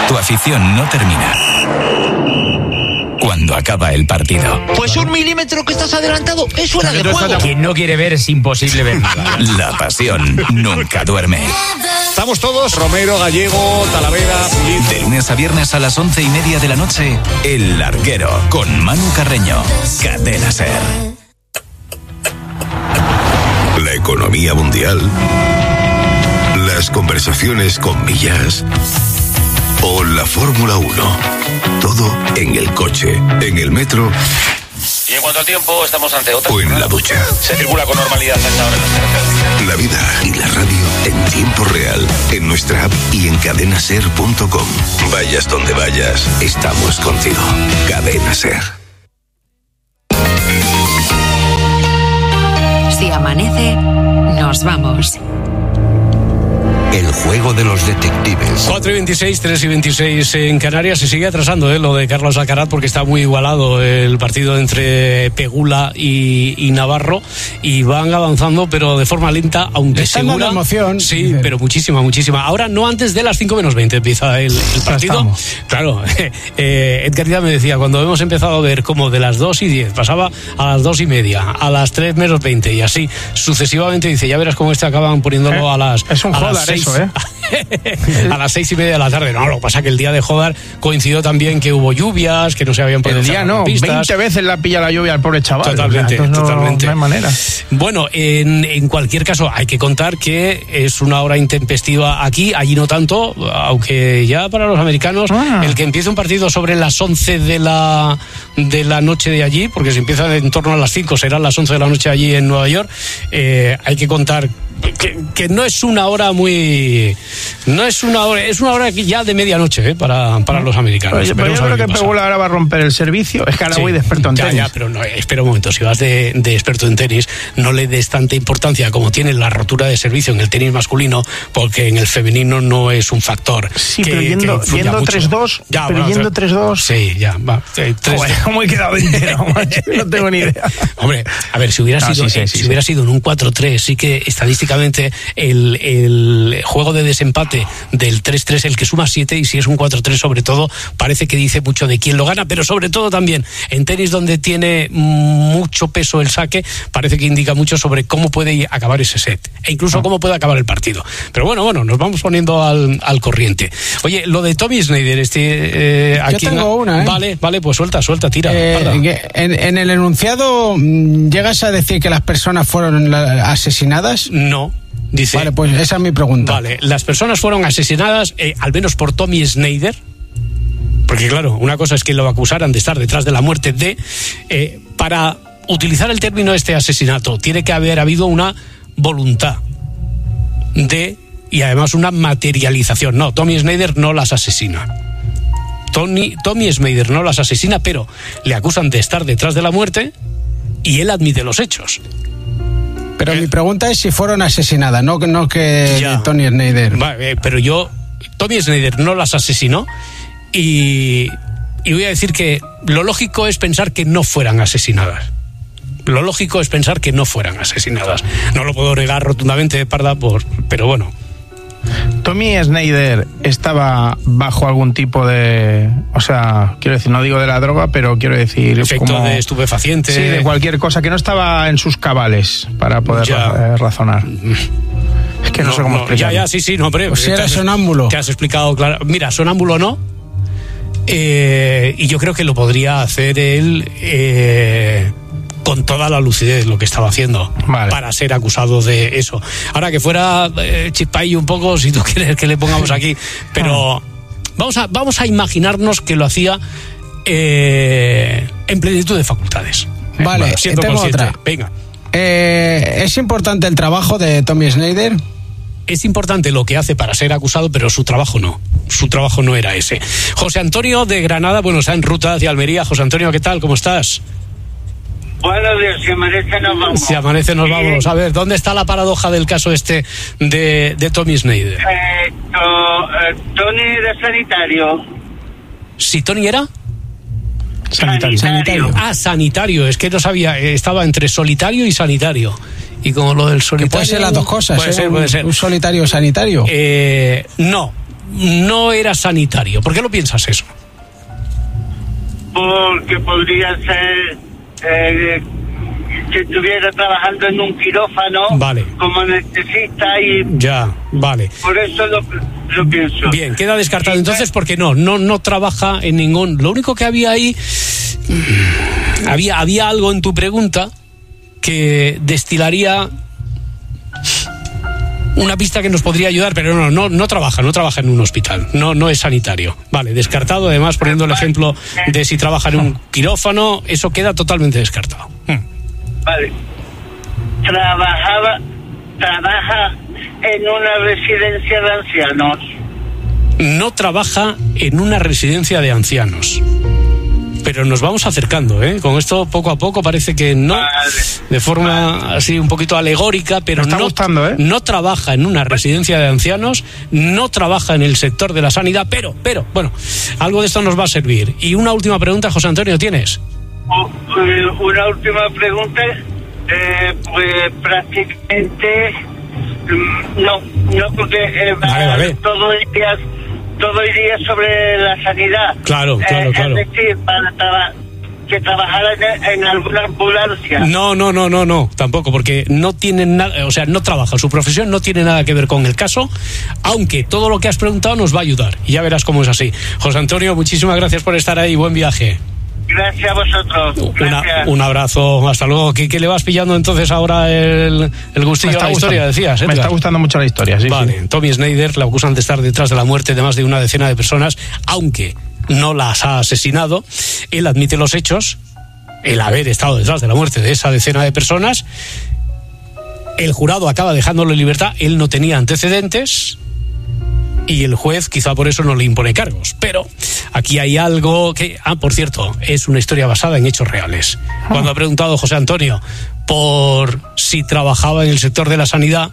Tu afición no termina cuando acaba el partido. Pues 1 milímetro que estás adelantado es fuera de juego. Quien no quiere ver es imposible ver nada. La pasión nunca duerme. Estamos todos, Romero, Gallego, Talavera, Pulido. De lunes a viernes a las 11:30 de la noche, El Larguero, con Manu Carreño. Cadena SER. La economía mundial, las conversaciones con Millás o la Fórmula 1. Todo en el coche, en el metro. Y en cuanto al tiempo, estamos ante otra. O en la ducha. Se circula con normalidad hasta ahora en las carreteras. La vida y la radio en tiempo real, en nuestra app y en cadenaser.com. Vayas donde vayas, estamos contigo. Cadena SER. Si amanece, nos vamos. El juego de los detectives. 4:26, 3:26 en Canarias. Se sigue atrasando lo de Carlos Alcaraz porque está muy igualado el partido entre Pegula y Navarro, y van avanzando pero de forma lenta, aunque segura. Está dando emoción. Sí, pero muchísima. Ahora no antes de las 5:20 empieza el partido. Claro, Edgar Díaz me decía, cuando hemos empezado a ver como de las 2:10 pasaba a las 2:30, a las 3:20 y así sucesivamente, dice, ya verás cómo acaban poniéndolo a las... Es un joder eso, a las 6:30 de la tarde. No, lo que pasa es que el día de Jodar coincidió también que hubo lluvias, que no se habían podido... El día no, pistas. 20 veces la pilla la lluvia al pobre chaval. Totalmente, totalmente. No hay manera. Bueno, en cualquier caso, hay que contar que es una hora intempestiva aquí, allí no tanto, aunque ya para los americanos, el que empiece un partido sobre las 11 de la noche de allí, porque si empieza en torno a las 5, serán las 11 de la noche allí en Nueva York, hay que contar que no es una hora muy... No es una hora, es una hora ya de medianoche para los americanos. Pero yo creo que Pegula ahora va a romper el servicio. Es que ahora voy de experto en tenis. Ya, pero no, espera un momento. Si vas de experto en tenis, no le des tanta importancia como tiene la rotura de servicio en el tenis masculino, porque en el femenino no es un factor. Sí, pero yendo 3-2. Ya, pero bueno, yendo 3-2. Sí, ya, va. ¿Cómo he quedado entero? No tengo ni idea. Hombre, a ver, si hubiera sido en un 4-3, sí que estadísticamente el juego de desempate del 3-3, el que suma 7, y si es un 4-3 sobre todo, parece que dice mucho de quién lo gana, pero sobre todo también en tenis, donde tiene mucho peso el saque, parece que indica mucho sobre cómo puede acabar ese set, e incluso cómo puede acabar el partido. Pero bueno, nos vamos poniendo al corriente. Oye, lo de Tommy Snyder, aquí... Yo tengo una, Vale, pues suelta, tira. En el enunciado, ¿llegas a decir que las personas fueron asesinadas? No. Dice, vale, pues esa es mi pregunta. Vale, las personas fueron asesinadas, al menos por Tommy Snyder, porque claro, una cosa es que lo acusaran de estar detrás de la muerte de... para utilizar el término asesinato, tiene que haber habido una voluntad de... y además una materialización. No, Tommy Snyder no las asesina. Tommy Snyder no las asesina, pero le acusan de estar detrás de la muerte y él admite los hechos. Pero mi pregunta es si fueron asesinadas, no que ya. Tony Snyder. Pero Tommy Snyder no las asesinó, y voy a decir que lo lógico es pensar que no fueran asesinadas. No lo puedo negar rotundamente, Parda, pero bueno. Tommy Snyder estaba bajo algún tipo de... O sea, quiero decir, no digo de la droga, pero quiero decir... Efecto de estupefaciente. Sí, de cualquier cosa, que no estaba en sus cabales para poder razonar. Es que no sé cómo explicarlo. Sí, no, pero... Pues si era sonámbulo. Te has explicado claro. Mira, sonámbulo no. Y yo creo que lo podría hacer él... con toda la lucidez lo que estaba haciendo, para ser acusado de eso. Ahora que fuera chispay un poco, si tú quieres que le pongamos aquí, pero vamos a imaginarnos que lo hacía en plenitud de facultades. Vale, tengo otra. Venga. ¿Es importante el trabajo de Tommy Snyder? Es importante lo que hace para ser acusado, pero su trabajo no. Su trabajo no era ese. José Antonio de Granada, está en ruta hacia Almería. José Antonio, ¿qué tal? ¿Cómo estás? Buenos días, si amanece nos vamos. Si amanece nos vamos. A ver, ¿dónde está la paradoja del caso de Tommy Snyder? Tony de sanitario. ¿Si Tony era? Sanitario. Sanitario. Es que no sabía, estaba entre solitario y sanitario. Y como lo del solitario... Que puede ser las dos cosas, puede ser. ¿Un solitario sanitario? No. no era sanitario. ¿Por qué lo piensas eso? Porque podría ser que estuviera trabajando en un quirófano, vale, como anestesista y... Ya, vale. Por eso lo pienso. Bien, queda descartado entonces porque no trabaja en ningún... Lo único que había ahí... Había algo en tu pregunta que destilaría una pista que nos podría ayudar, pero no trabaja en un hospital, no es sanitario. Vale, descartado. Además, poniendo el ejemplo de si trabaja en un quirófano, eso queda totalmente descartado. Vale. Trabaja en una residencia de ancianos. No trabaja en una residencia de ancianos. Pero nos vamos acercando, ¿eh? Con esto poco a poco parece que no, de forma así un poquito alegórica, pero no trabaja en una residencia de ancianos, no trabaja en el sector de la sanidad, pero, bueno, algo de esto nos va a servir. Y una última pregunta, José Antonio, ¿tienes? Una última pregunta, pues prácticamente no, porque vale. todo iría sobre la sanidad. Claro. Es decir, que trabajara en alguna ambulancia. No, tampoco, porque no tiene nada, o sea, no trabaja, su profesión no tiene nada que ver con el caso, aunque todo lo que has preguntado nos va a ayudar, y ya verás cómo es así. José Antonio, muchísimas gracias por estar ahí, buen viaje. Gracias a vosotros. Gracias. Un abrazo, hasta luego. ¿Qué le vas pillando entonces ahora el gustillo a la historia, decías? Me está gustando mucho la historia, sí. Vale, sí. Tommy Snyder le acusan de estar detrás de la muerte de más de una decena de personas, aunque no las ha asesinado. Él admite los hechos, el haber estado detrás de la muerte de esa decena de personas. El jurado acaba dejándolo en libertad, él no tenía antecedentes y el juez quizá por eso no le impone cargos. Pero aquí hay algo que... por cierto, es una historia basada en hechos reales. Cuando ha preguntado José Antonio por si trabajaba en el sector de la sanidad,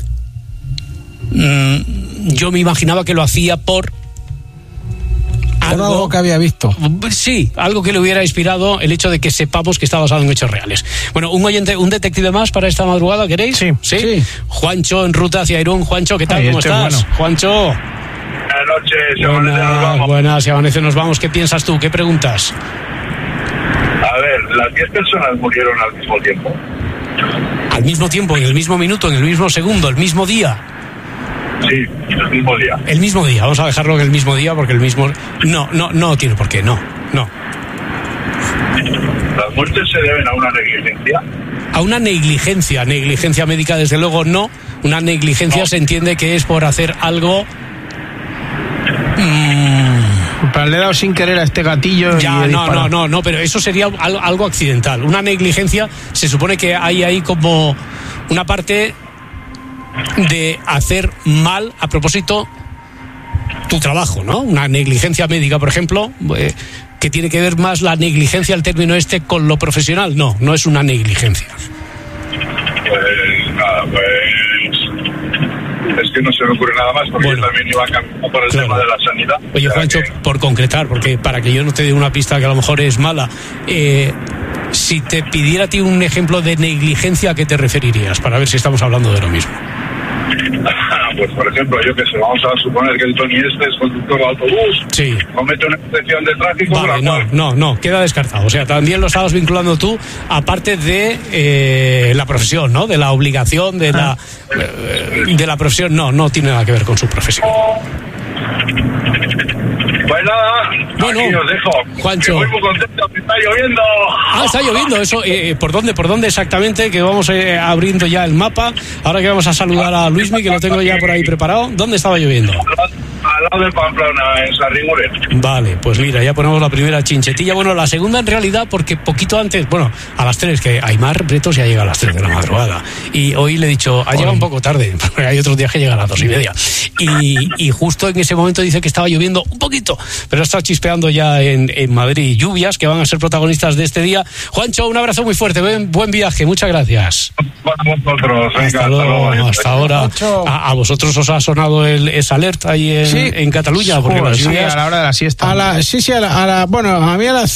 yo me imaginaba que lo hacía por algo que había visto. Sí, algo que le hubiera inspirado el hecho de que sepamos que está basado en hechos reales. Bueno, un detective más para esta madrugada, ¿queréis? Sí. Juancho, en ruta hacia Irún. Juancho, ¿qué tal? ¿Cómo estás? Bueno. Juancho. Buenas noches, buenas, si amanece nos vamos. ¿Qué piensas tú? ¿Qué preguntas? A ver, las 10 personas murieron al mismo tiempo. ¿Al mismo tiempo, en el mismo minuto, en el mismo segundo, el mismo día? Sí, el mismo día. El mismo día, vamos a dejarlo en el mismo día porque el mismo... No tiene por qué, no. ¿Las muertes se deben a una negligencia? A una negligencia médica desde luego no. Una negligencia se entiende que es por hacer algo... Pero le he dado sin querer a este gatillo. Ya, no, pero eso sería algo accidental. Una negligencia se supone que hay ahí como una parte de hacer mal a propósito tu trabajo, ¿no? Una negligencia médica, por ejemplo, que tiene que ver más la negligencia, el término con lo profesional. No es una negligencia. Es que no se me ocurre nada más, porque yo también iba a cambiar por el tema de la sanidad. Oye, Juancho, por concretar, porque para que yo no te dé una pista que a lo mejor es mala, si te pidiera a ti un ejemplo de negligencia, ¿a qué te referirías? Para ver si estamos hablando de lo mismo. Pues, por ejemplo, yo que sé, vamos a suponer que el Tony es conductor de autobús, sí, comete una infracción de tráfico. Vale, no, queda descartado. O sea, también lo estabas vinculando tú, aparte de la profesión, ¿no? De la obligación, de la profesión. No tiene nada que ver con su profesión. Pues nada, aquí os dejo. Juancho. Estoy muy contento, que está lloviendo. Está lloviendo, eso. ¿Por dónde exactamente? Que vamos abriendo ya el mapa. Ahora que vamos a saludar a Luismi, que lo tengo ya por ahí preparado. ¿Dónde estaba lloviendo? Al lado de Pamplona, en Sarriguren. Vale, pues mira, ya ponemos la primera chinchetilla. Bueno, la segunda en realidad, porque poquito antes, a las 3, que Aymar Bretos ya llega a las 3 de la madrugada. Y hoy le he dicho, ha llegado un poco tarde, porque hay otros días que llega a las 2:30. Y justo en ese momento dice que estaba lloviendo un poquito, pero está chispeando ya en Madrid. Lluvias que van a ser protagonistas de este día. Juancho, un abrazo muy fuerte, buen viaje, muchas gracias. Para vosotros, hasta luego, hasta ahora. A vosotros os ha sonado esa alerta ahí en... Sí, en Cataluña? Porque las lluvias, a la hora de la siesta. Bueno, a mí a las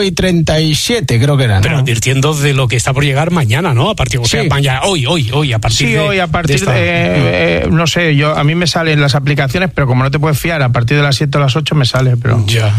5:37 creo que era. Pero advirtiendo de lo que está por llegar mañana, ¿no? A partir, o sea, mañana, hoy, a partir de... Sí, hoy, a partir de no sé, a mí me salen las aplicaciones, pero como no te puedes fiar, a partir de las 7 o las 8 me sale, pero... Ya.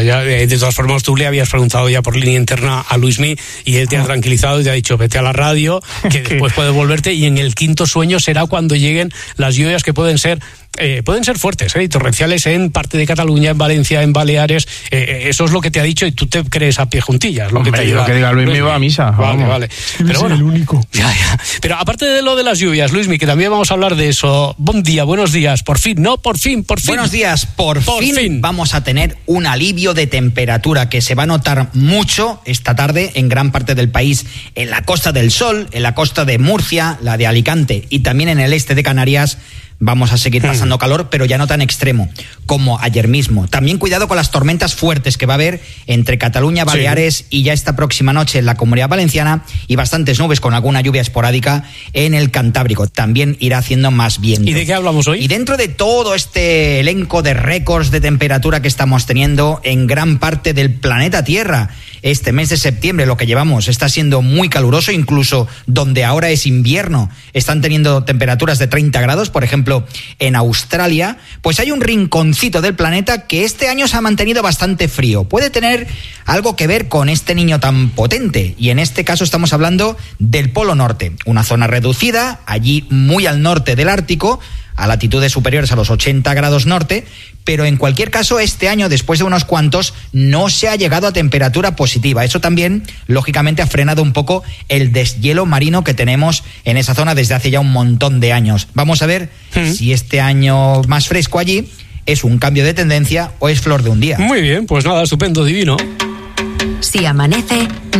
De todas formas, tú le habías preguntado ya por línea interna a Luismi y él te ha tranquilizado y te ha dicho, vete a la radio, que después puedes volverte, y en el quinto sueño será cuando lleguen las lluvias que pueden ser fuertes, y torrenciales en parte de Cataluña, en Valencia, en Baleares. Eso es lo que te ha dicho y tú te crees a pie juntillas. Lo que diga Luis me va a misa. Vale. Pero bueno, el único. Ya. Pero aparte de lo de las lluvias, Luismi, que también vamos a hablar de eso. Buen día, buenos días. Por fin. Buenos días. Por fin vamos a tener un alivio de temperatura que se va a notar mucho esta tarde en gran parte del país, en la Costa del Sol, en la costa de Murcia, la de Alicante y también en el este de Canarias. Vamos a seguir pasando calor, pero ya no tan extremo como ayer mismo. También cuidado con las tormentas fuertes que va a haber entre Cataluña, Baleares y ya esta próxima noche en la Comunidad Valenciana, y bastantes nubes con alguna lluvia esporádica en el Cantábrico. También irá haciendo más viento. ¿Y de qué hablamos hoy? Y dentro de todo este elenco de récords de temperatura que estamos teniendo en gran parte del planeta Tierra, este mes de septiembre, lo que llevamos, está siendo muy caluroso, incluso donde ahora es invierno, están teniendo temperaturas de 30 grados, por ejemplo, en Australia. Pues hay un rinconcito del planeta que este año se ha mantenido bastante frío. Puede tener algo que ver con este niño tan potente, y en este caso estamos hablando del Polo Norte, una zona reducida, allí muy al norte del Ártico, a latitudes superiores a los 80 grados norte, pero en cualquier caso este año, después de unos cuantos, no se ha llegado a temperatura positiva. Eso también, lógicamente, ha frenado un poco el deshielo marino que tenemos en esa zona desde hace ya un montón de años. Vamos a ver si este año más fresco allí es un cambio de tendencia o es flor de un día. Muy bien, pues nada, estupendo, divino. Si amanece,